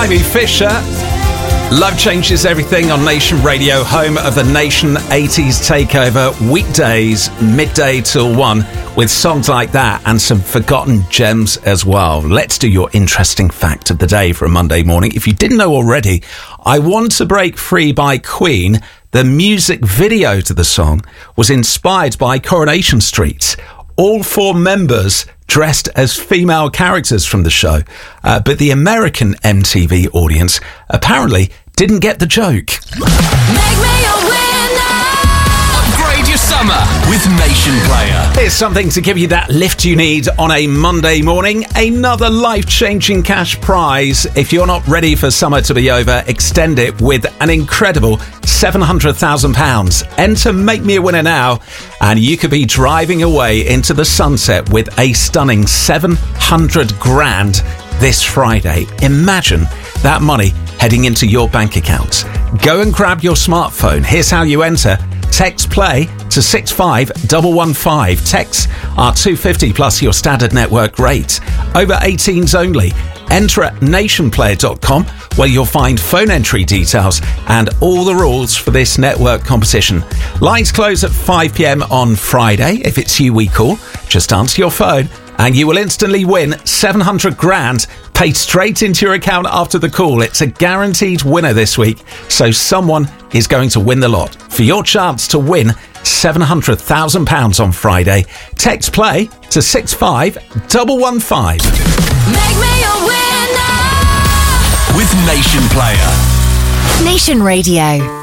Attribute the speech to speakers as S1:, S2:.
S1: Ivy Fisher. Love Changes Everything on Nation Radio, home of the Nation 80s Takeover, weekdays, midday till 1, with songs like that and some forgotten gems as well. Let's do your interesting fact of the day for a Monday morning. If you didn't know already, I Want to Break Free by Queen, the music video to the song, was inspired by Coronation Street. All 4 members dressed as female characters from the show, but the American MTV audience apparently didn't get the joke.
S2: Make me a winner!
S3: Upgrade your summer with Nation Player.
S1: Here's something to give you that lift you need on a Monday morning. Another life-changing cash prize. If you're not ready for summer to be over, extend it with an incredible £700,000. Enter Make Me a Winner now, and you could be driving away into the sunset with a stunning 700 grand this Friday. Imagine that money heading into your bank account. Go and grab your smartphone. Here's how you enter. Text play to 65115. Texts are $2.50 plus your standard network rate. Over 18s only. Enter at nationplayer.com, where you'll find phone entry details and all the rules for this network competition. Lines close at 5 p.m. on Friday. If it's you we call, just answer your phone and you will instantly win 700 grand paid straight into your account after the call. It's a guaranteed winner this week, so someone is going to win the lot. For your chance to win £700,000 on Friday, text play to 65115.
S2: Make me a winner!
S3: With Nation Player.
S4: Nation Radio.